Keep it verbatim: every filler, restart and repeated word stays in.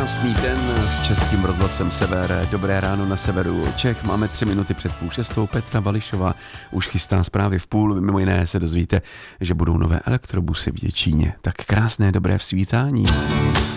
Krásný den s Českým rozhlasem Sever. Dobré ráno na severu Čech. Máme tři minuty před půl šestou. Petra Vališová už chystá zprávy v půl. Mimo jiné se dozvíte, že budou nové elektrobusy v Děčíně. Tak krásné, dobré svítání.